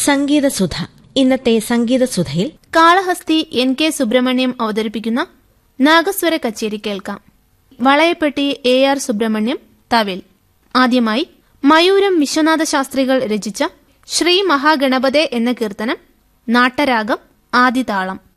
സംഗീതസുധ. ഇന്നത്തെ സംഗീതസുധയിൽ കാളഹസ്തി NK സുബ്രഹ്മണ്യം അവതരിപ്പിക്കുന്ന നാഗസ്വര കച്ചേരി കേൾക്കാം. വളയപ്പെട്ടി AR സുബ്രഹ്മണ്യം തവിൽ. ആദ്യമായി മയൂരം വിശ്വനാഥ ശാസ്ത്രികൾ രചിച്ച ശ്രീ മഹാഗണപതേ എന്ന കീർത്തനം, നാട്ടരാഗം ആദിതാളം.